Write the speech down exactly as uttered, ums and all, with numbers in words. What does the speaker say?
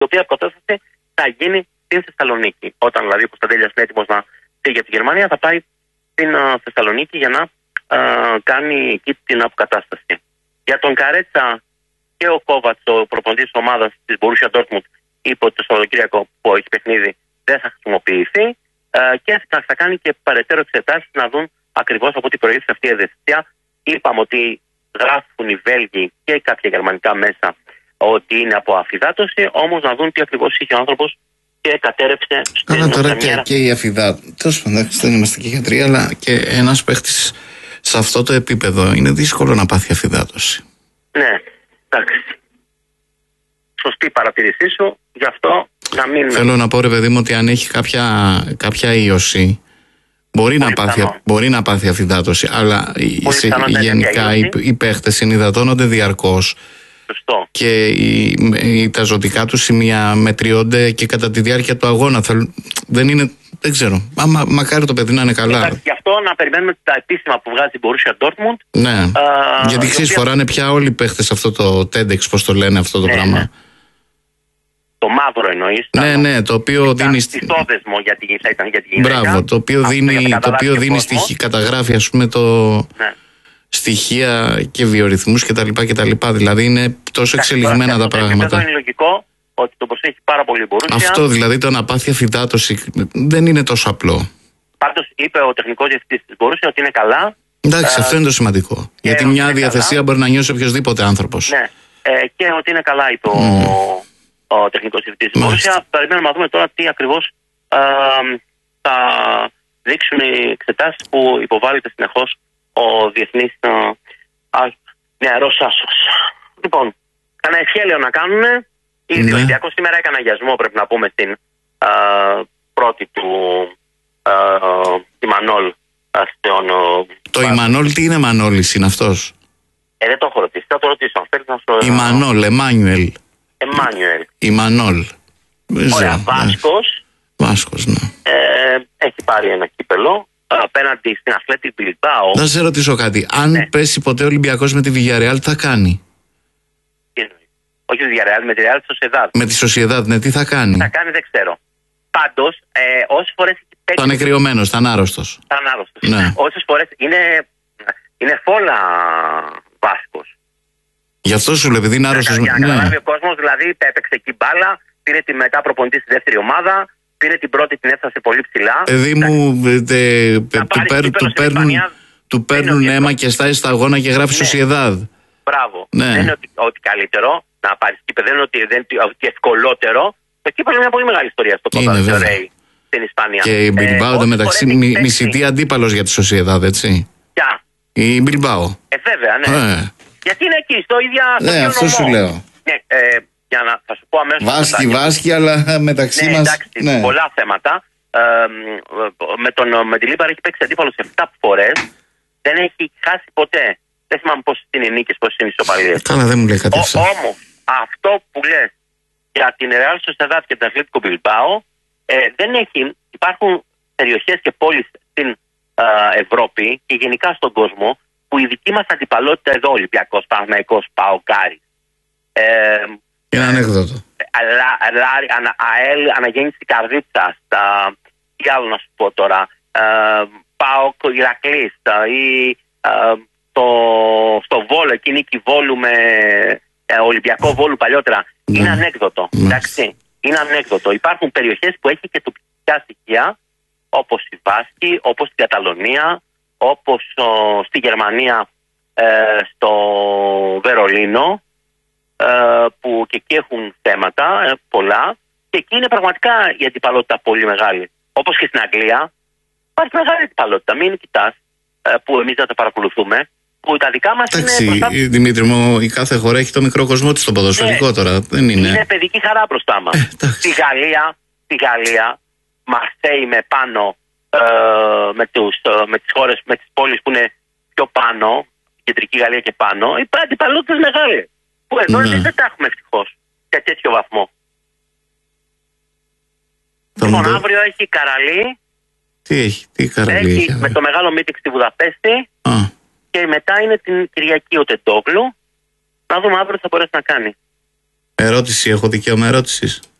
η οποία κατάσταση θα γίνει στην Θεσσαλονίκη. Όταν δηλαδή ο Κωνσταντέλιας είναι έτοιμος να φύγει από τη Γερμανία, θα πάει στην uh, Θεσσαλονίκη για να uh, κάνει εκεί την αποκατάσταση. Για τον Καρέτσα και ο Κόβατς, ο προπονητής της ομάδας της Μπορούσια Ντόρτμουντ, είπε ότι το Σαββατοκύριακο που έχει παιχνίδι δεν θα χρησιμοποιηθεί uh, και θα, θα κάνει και παρετέρω εξετάσεις να δουν ακριβώς από τι προήλθε αυτή η ευαισθησία. Είπαμε ότι γράφουν οι Βέλγοι και κάποια γερμανικά μέσα ότι είναι από αφυδάτωση, όμως να δουν τι ακριβώς είχε ο άνθρωπος και κατέρευσε στην Καλά, τώρα και, και η αφυδάτωση. Τέλος πάντων, δεν είμαστε και γιατροί, αλλά και ένας παίχτης σε αυτό το επίπεδο είναι δύσκολο να πάθει αφυδάτωση. Ναι, εντάξει. Σωστή παρατηρήσή σου, γι' αυτό να μην. Θέλω να πω, ρε παιδί μου, ότι αν έχει κάποια, κάποια ίωση. Μπορεί να, πάθει, μπορεί να πάθει αφυδάτωση, αλλά σε, γενικά οι, οι παίχτες συνυδατώνονται διαρκώς. Σωστό. Και οι, οι, τα ζωτικά του σημεία μετριώνται και κατά τη διάρκεια του αγώνα. Θέλ, δεν είναι, δεν ξέρω. Μα, μα, μακάρι το παιδί να είναι καλά. Εντάξει, γι' αυτό να περιμένουμε τα επίσημα που βγάζει η Μπορούσια Ντόρτμουντ. Ναι. Α, γιατί ξέρεις, οποία... φοράνε πια όλοι οι παίχτες αυτό το τέντεξ, πώς το λένε αυτό το ναι, πράγμα. Ναι. Το μαύρο εννοείς. Ναι, ναι, το οποίο δίνει. Στισόδεσμο για τη, θα ήταν για τη γυναίκα. Μπράβο, το οποίο αυτό δίνει, το οποίο δίνει στοιχεία, καταγράφει, ας πούμε, το. Ναι. Στοιχεία και βιορυθμούς κτλ. Δηλαδή είναι τόσο εξελιγμένα τα πράγματα. Αυτό είναι λογικό ότι το προσέχει πάρα πολύ η Μπορούσια. Αυτό δηλαδή, το να πάθει αφυδάτωση δεν είναι τόσο απλό. Πάντως είπε ο τεχνικός διευθυντής της Μπορούσια ότι είναι καλά. Εντάξει, ε, αυτό είναι το σημαντικό. Γιατί μια διαθεσία καλά. Μπορεί να νιώσει οποιοδήποτε άνθρωπος. Ναι, ε, και ότι είναι καλά, είπε mm. ο, ο τεχνικός διευθυντής της Μπορούσια. Περιμένουμε να δούμε τώρα τι ακριβώς ε, θα δείξουν οι εξετάσεις που υποβάλλεται συνεχώς ο διεθνής uh, νεαρός άσος. Λοιπόν, κανένα ευχέλιο να κάνουν. Ήδη ναι. Ο Ολυμπιακός σήμερα έκανε αγιασμό, πρέπει να πούμε, στην uh, πρώτη του uh, Ιμανόλ. Uh, στον, uh, το uh, Ιμανόλ, τι είναι Μανόλης, είναι αυτός? Ε, δεν το έχω ρωτήσει, θα το ρωτήσω. Αν θέλεις να σου... Ιμανόλ, Εμάνιουελ. Εμάνιουελ. Ιμανόλ. Ωραία, Βάσκος. Βάσκος, ναι. Ε, έχει πάρει ένα κύπελο απέναντι στην Αθλέτικ Μπιλμπάο. Να σε ρωτήσω κάτι. Αν ναι. πέσει ποτέ ο Ολυμπιακός με τη Villarreal, τι θα κάνει? Τι εννοεί? Όχι τη Villarreal, με τη Real Sociedad. Με τη Sociedad, ναι, τι θα κάνει? Τι θα κάνει δεν ξέρω. Πάντως, ε, όσες φορές έχει παίξει. Ήταν κρυωμένος, ήταν άρρωστος. Ήταν άρρωστος. Ναι. Όσες φορές είναι, είναι φόλα Βάσκος. Γι' αυτό σου λέω, επειδή είναι άρρωστος. Για να καταλάβει ναι. ο κόσμος, δηλαδή έπαιξε εκεί μπάλα, πήρε τη μετά προπονητή στη δεύτερη ομάδα. Πήρε την πρώτη, την έφτασε πολύ ψηλά. Παιδί μου, του παίρνουν αίμα και στάζει στα αγώνα και γράφει Sociedad. Μπράβο. Δεν είναι ότι καλύτερο να πάρει κύπελο, δεν είναι ότι ευκολότερο. Το κύπελο είναι μια πολύ μεγάλη ιστορία στο πρωτάθλημα στην Ισπανία. Και η Μπιλμπάο μεταξύ μισητή αντίπαλος για τη Sociedad, έτσι. Ποια? Η Μπιλμπάο. Ε, βέβαια, ναι. Γιατί είναι εκεί, στο ίδιο. Ναι, αυτό σου λέω. Για να θα σου πω αμέσως. Βάσκει, βάσκει, αλλά μεταξύ ναι, μας. Εντάξει, ναι, πολλά θέματα. Ε, με τον με τη Λίμπαρ έχει παίξει αντίπαλος επτά φορές. Δεν έχει χάσει ποτέ. Δεν θυμάμαι πόσες είναι οι νίκες, πόσες είναι οι ισοπαλίες. Καλά, δεν μου λέει κάτι αυτό. Όμως, αυτό που λες για την Real Sociedad και την Αθλέτικο Μπιλμπάο, ε, δεν έχει. Υπάρχουν περιοχές και πόλεις στην ε, Ευρώπη και γενικά στον κόσμο που η δική μας αντιπαλότητα εδώ, Ολυμπιακός, Παναθηναϊκός, ΠΑΟΚ, Άρης. Ε, Είναι ανέκδοτο. ΑΕΛ, Αναγέννηση Καρδίτσα, τι άλλο να σου πω τώρα, ΠΑΟΚ Ηρακλής ή στο Βόλο, εκεί νίκη Βόλου με Ολυμπιακό Βόλου παλιότερα. Είναι ανέκδοτο. Εντάξει. Είναι ανέκδοτο. Υπάρχουν περιοχές που έχει και τοπικά στοιχεία, όπως η Βάσκη, όπως στην Καταλωνία, όπως στη Γερμανία, στο Βερολίνο, που και εκεί έχουν θέματα πολλά και εκεί είναι πραγματικά η αντιπαλότητα πολύ μεγάλη. Όπως και στην Αγγλία υπάρχει μεγάλη αντιπαλότητα. Μην κοιτάς που εμείς δεν τα παρακολουθούμε, που τα δικά μας εντάξει, είναι μπροστά... Δημήτρη μου, η κάθε χώρα έχει το μικρό κοσμό της στο ποδοσφαιρικό ναι, τώρα. Δεν είναι. Είναι παιδική χαρά μπροστά μας. Ε, στη Γαλλία, στη Γαλλία, Μαρσέη με πάνω, ε, με, τους, ε, με τις χώρες, με τις πόλεις που είναι πιο πάνω, κεντρική Γαλλία και πάνω, υπάρχει αντιπαλότητες μεγάλη. Που εδώ ναι. δεν τα έχουμε ευτυχώς σε τέτοιο βαθμό. Λοιπόν, το... αύριο έχει Καραλή. Τι έχει, τι Καραλή έχει, έχει με το μεγάλο meeting στη Βουδαπέστη. Α. Και μετά είναι την Κυριακή ο Τεντόγλου. Να δούμε αύριο τι θα μπορέσει να κάνει. Ερώτηση, έχω δικαίωμα ερώτησης.